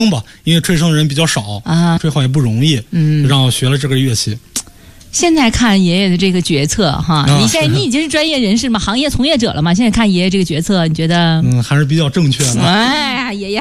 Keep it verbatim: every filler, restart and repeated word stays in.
吧，因为吹笙人比较少啊， 吹好也不容易，嗯，让我学了这个乐器。 现在看爷爷的这个决策哈， 啊、 你现在你已经是专业人士嘛，行业从业者了嘛，现在看爷爷这个决策，你觉得？ 嗯，还是比较正确的。 哎呀，爷爷。